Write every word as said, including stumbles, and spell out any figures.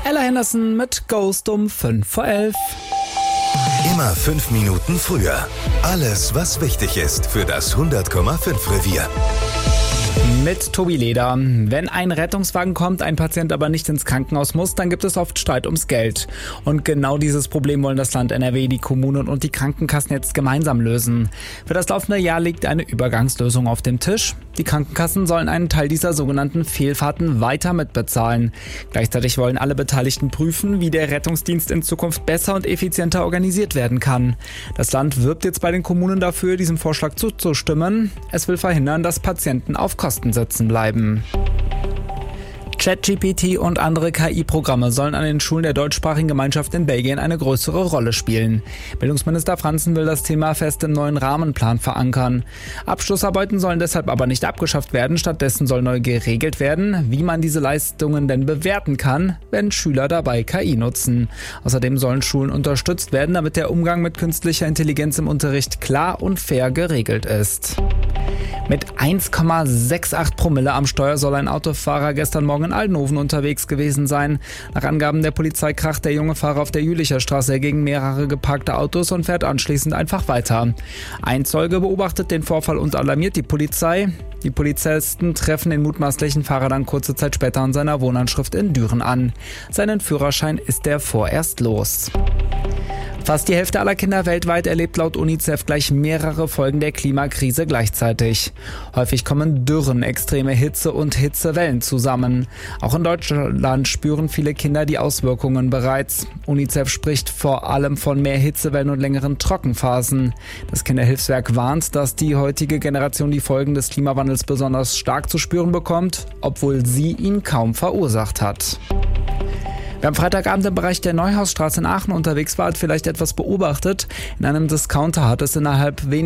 Ella Henderson mit Ghost um fünf vor elf. Immer fünf Minuten früher. Alles, was wichtig ist für das hundert Komma fünf Revier. Mit Tobi Leder. Wenn ein Rettungswagen kommt, ein Patient aber nicht ins Krankenhaus muss, dann gibt es oft Streit ums Geld. Und genau dieses Problem wollen das Land N R W, die Kommunen und die Krankenkassen jetzt gemeinsam lösen. Für das laufende Jahr liegt eine Übergangslösung auf dem Tisch. Die Krankenkassen sollen einen Teil dieser sogenannten Fehlfahrten weiter mitbezahlen. Gleichzeitig wollen alle Beteiligten prüfen, wie der Rettungsdienst in Zukunft besser und effizienter organisiert werden kann. Das Land wirbt jetzt bei den Kommunen dafür, diesem Vorschlag zuzustimmen. Es will verhindern, dass Patienten auf Kosten sitzen bleiben. ChatGPT und andere K I-Programme sollen an den Schulen der deutschsprachigen Gemeinschaft in Belgien eine größere Rolle spielen. Bildungsminister Franzen will das Thema fest im neuen Rahmenplan verankern. Abschlussarbeiten sollen deshalb aber nicht abgeschafft werden. Stattdessen soll neu geregelt werden, wie man diese Leistungen denn bewerten kann, wenn Schüler dabei K I nutzen. Außerdem sollen Schulen unterstützt werden, damit der Umgang mit künstlicher Intelligenz im Unterricht klar und fair geregelt ist. Mit eins Komma achtundsechzig Promille am Steuer soll ein Autofahrer gestern Morgen in Aldenhoven unterwegs gewesen sein. Nach Angaben der Polizei kracht der junge Fahrer auf der Jülicher Straße gegen mehrere geparkte Autos und fährt anschließend einfach weiter. Ein Zeuge beobachtet den Vorfall und alarmiert die Polizei. Die Polizisten treffen den mutmaßlichen Fahrer dann kurze Zeit später an seiner Wohnanschrift in Düren an. Seinen Führerschein ist er vorerst los. Fast die Hälfte aller Kinder weltweit erlebt laut UNICEF gleich mehrere Folgen der Klimakrise gleichzeitig. Häufig kommen Dürren, extreme Hitze und Hitzewellen zusammen. Auch in Deutschland spüren viele Kinder die Auswirkungen bereits. UNICEF spricht vor allem von mehr Hitzewellen und längeren Trockenphasen. Das Kinderhilfswerk warnt, dass die heutige Generation die Folgen des Klimawandels besonders stark zu spüren bekommt, obwohl sie ihn kaum verursacht hat. Wer am Freitagabend im Bereich der Neuhausstraße in Aachen unterwegs war, hat vielleicht etwas beobachtet. In einem Discounter hat es innerhalb weniger